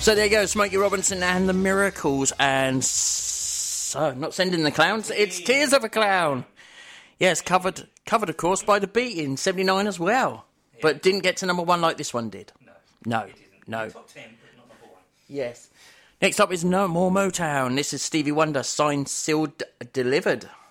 So there you go, Smokey Robinson and the Miracles, and so Not Sending the Clowns, it's Tears of a Clown. Yes, covered of course by The Beat in '79 as well, but didn't get to number one like this one did. No. Top 10, but not number 1. Yes. Next up is No More Motown. This is Stevie Wonder, Signed, Sealed, Delivered.